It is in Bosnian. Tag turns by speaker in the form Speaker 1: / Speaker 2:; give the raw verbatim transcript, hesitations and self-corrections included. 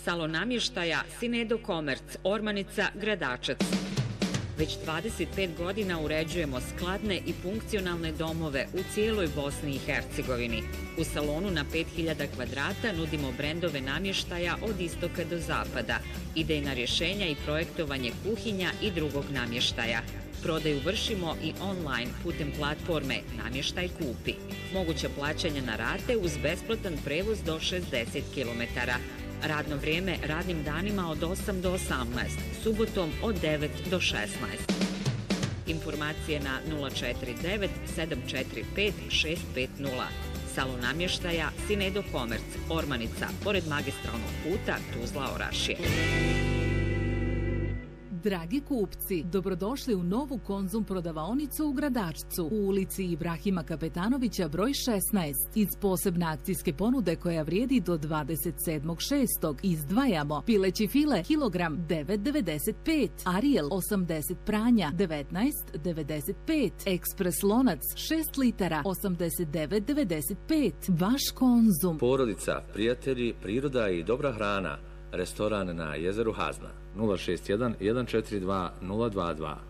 Speaker 1: Salon namještaja Sinedo Komerc, Ormanica, Gradačac. Već dvadeset pet godina uređujemo skladne i funkcionalne domove u cijeloj Bosni i Hercegovini. U salonu na pet hiljada kvadrata nudimo brendove namještaja od istoka do zapada, idejna rješenja i projektovanje kuhinja i drugog namještaja. Prodaju vršimo i online putem platforme Namještaj kupi. Moguće plaćanje na rate uz besplatan prevoz do šezdeset kilometara. Radno vrijeme radnim danima od osam do osamnaest, subotom od devet do šesnaest. Informacije na nula četiri devet sedam četiri pet šest pet nula. Salon namještaja Sinedo Komerc, Ormanica, pored magistralnog puta Tuzla-Orašje.
Speaker 2: Dragi kupci, dobrodošli u novu Konzum prodavaonicu u Gradačcu, u ulici Ibrahima Kapetanovića broj šesnaest. Iz posebne akcijske ponude koja vrijedi do dvadeset sedmog šestog izdvajamo pileći file kilogram devet devedeset pet, Ariel osamdeset pranja devetnaest devedeset pet, Ekspres lonac šest litara osamdeset devet devedeset pet. Vaš Konzum.
Speaker 3: Porodica, prijatelji, priroda i dobra hrana. Restoran na jezeru Hazna. nula šest jedan jedan četiri dva nula dva dva.